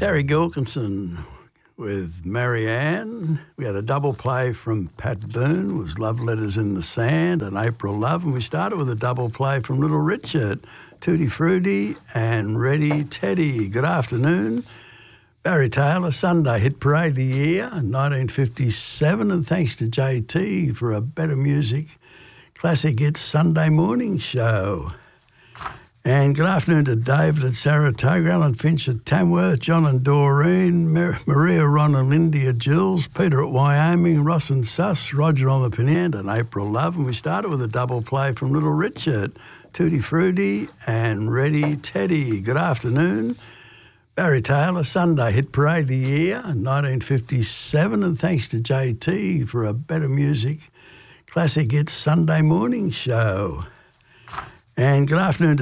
Terry Gilkinson with Marianne. We had a double play from Pat Boone, was Love Letters in the Sand and April Love. And we started with a double play from Little Richard, Tutti Frutti and Ready Teddy. Good afternoon. Barry Taylor, Sunday Hit Parade of the Year, 1957. And thanks to JT for a Better Music Classic Hits Sunday morning show. And good afternoon to David at Saratoga, Alan Finch at Tamworth, John and Doreen, Maria, Ron and Lindy at Jules, Peter at Wyoming, Ross and Suss, Roger on the Peninsula and April Love. And we started with a double play from Little Richard, Tutti Frutti and Ready Teddy. Good afternoon. Barry Taylor, Sunday Hit Parade of the Year, 1957. And thanks to JT for a Better Music Classic Hits Sunday morning show. And good afternoon to